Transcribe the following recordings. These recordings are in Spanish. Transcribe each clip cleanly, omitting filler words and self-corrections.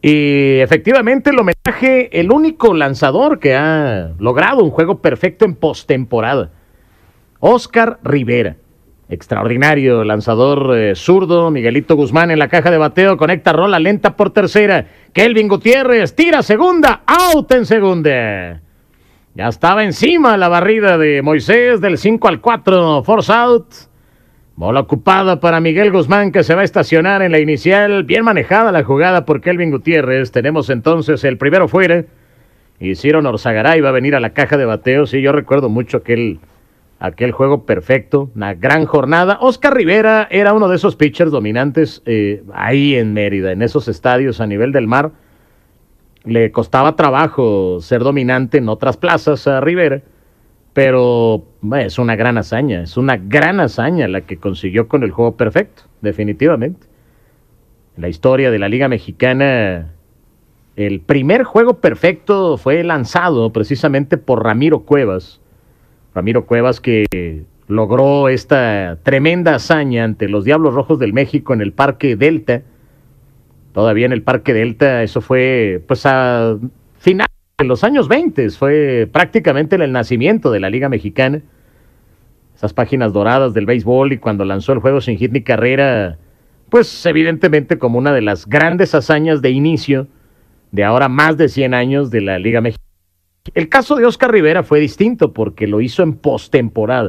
Y efectivamente el homenaje, el único lanzador que ha logrado un juego perfecto en postemporada, Oscar Rivera. Extraordinario lanzador zurdo. Miguelito Guzmán en la caja de bateo, conecta rola lenta por tercera. Kelvin Gutiérrez tira segunda, out en segunda. Ya estaba encima la barrida de Moisés del 5-4, force out. Bola ocupada para Miguel Guzmán, que se va a estacionar en la inicial. Bien manejada la jugada por Kelvin Gutiérrez. Tenemos entonces el primero fuera. Y Ciro Norzagaray va a venir a la caja de bateo. Sí, yo recuerdo mucho aquel juego perfecto, una gran jornada. Oscar Rivera era uno de esos pitchers dominantes ahí en Mérida, en esos estadios a nivel del mar. Le costaba trabajo ser dominante en otras plazas a Rivera, pero es una gran hazaña la que consiguió con el juego perfecto, definitivamente. En la historia de la Liga Mexicana, el primer juego perfecto fue lanzado precisamente por Ramiro Cuevas. Ramiro Cuevas, que logró esta tremenda hazaña ante los Diablos Rojos del México en el Parque Delta. Todavía en el Parque Delta, eso fue pues a finales de los años 20, fue prácticamente el nacimiento de la Liga Mexicana. Esas páginas doradas del béisbol, y cuando lanzó el juego sin hit ni carrera, pues evidentemente como una de las grandes hazañas de inicio de ahora más de 100 años de la Liga Mexicana. El caso de Oscar Rivera fue distinto porque lo hizo en postemporada.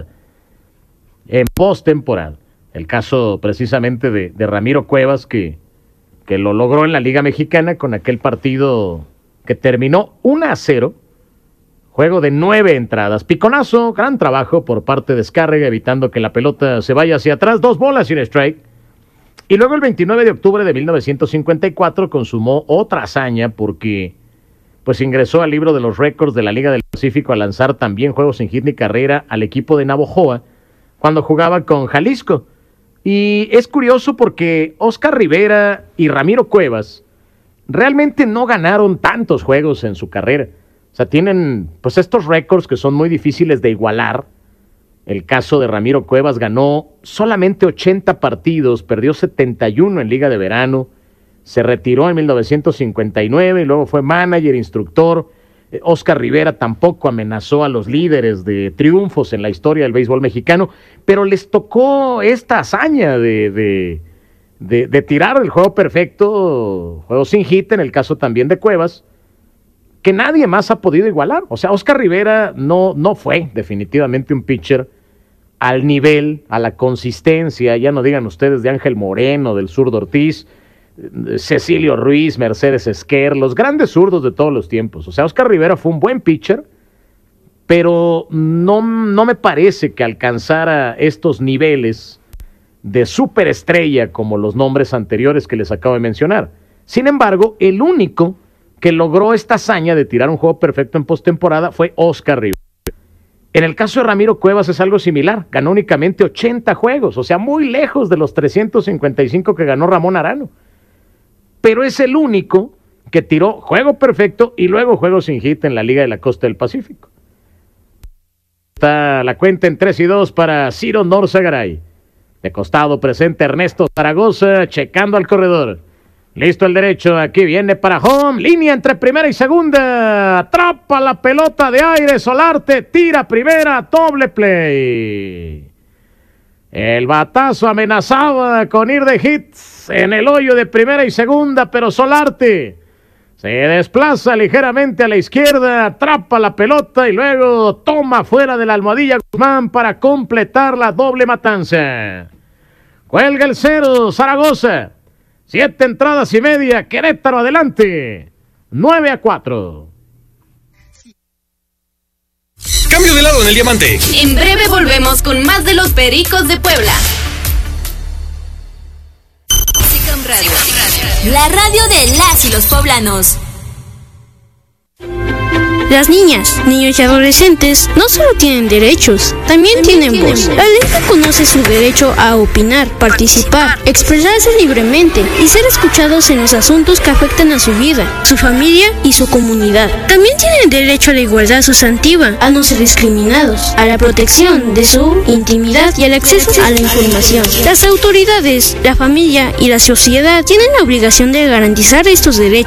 El caso precisamente de Ramiro Cuevas, que lo logró en la Liga Mexicana con aquel partido que terminó 1-0. Juego de 9 entradas. Piconazo, gran trabajo por parte de Escárrega, evitando que la pelota se vaya hacia atrás. 2 bolas y un strike. Y luego el 29 de octubre de 1954 consumó otra hazaña porque pues ingresó al libro de los récords de la Liga del Pacífico a lanzar también juegos sin hit ni carrera al equipo de Navojoa cuando jugaba con Jalisco. Y es curioso porque Oscar Rivera y Ramiro Cuevas realmente no ganaron tantos juegos en su carrera. O sea, tienen pues estos récords que son muy difíciles de igualar. El caso de Ramiro Cuevas, ganó solamente 80 partidos, perdió 71 en Liga de Verano. Se retiró en 1959 y luego fue manager, instructor. Oscar Rivera tampoco amenazó a los líderes de triunfos en la historia del béisbol mexicano, pero les tocó esta hazaña de tirar el juego perfecto, juego sin hit, en el caso también de Cuevas, que nadie más ha podido igualar. O sea, Oscar Rivera no fue definitivamente un pitcher al nivel, a la consistencia, ya no digan ustedes de Ángel Moreno, del zurdo Ortiz, Cecilio Ruiz, Mercedes Esquer, los grandes zurdos de todos los tiempos. O sea, Oscar Rivera fue un buen pitcher, pero no me parece que alcanzara estos niveles de superestrella como los nombres anteriores que les acabo de mencionar. Sin embargo, el único que logró esta hazaña de tirar un juego perfecto en postemporada fue Oscar Rivera. En el caso de Ramiro Cuevas es algo similar, ganó únicamente 80 juegos, o sea, muy lejos de los 355 que ganó Ramón Arano. Pero es el único que tiró juego perfecto y luego juego sin hit en la Liga de la Costa del Pacífico. Está la cuenta en 3-2 para Ciro Norzagaray. De costado presente Ernesto Zaragoza, checando al corredor. Listo el derecho, aquí viene para home, línea entre primera y segunda. Atrapa la pelota de aire, Solarte tira primera, doble play. El batazo amenazaba con ir de hits en el hoyo de primera y segunda, pero Solarte se desplaza ligeramente a la izquierda, atrapa la pelota y luego toma fuera de la almohadilla Guzmán para completar la doble matanza. Cuelga el cero, Zaragoza. 7 entradas y media, Querétaro adelante. 9-4. Cambio de lado en el diamante. En breve volvemos con más de los Pericos de Puebla. SICAM Radio, la radio de las y los poblanos. Las niñas, niños y adolescentes no solo tienen derechos, también tienen voz. La ley reconoce su derecho a opinar, participar, expresarse libremente y ser escuchados en los asuntos que afectan a su vida, su familia y su comunidad. También tienen derecho a la igualdad sustantiva, a no ser discriminados, a la protección de su intimidad y al acceso a la información. Las autoridades, la familia y la sociedad tienen la obligación de garantizar estos derechos.